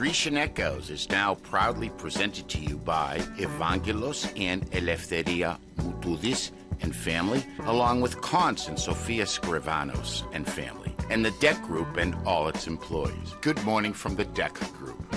Grecian Echoes is now proudly presented to you by Evangelos and Eleftheria Moutoudis and family, along with Kons and Sophia Skrivanos and family, and the Deck Group and all its employees. Good morning from the Deck Group.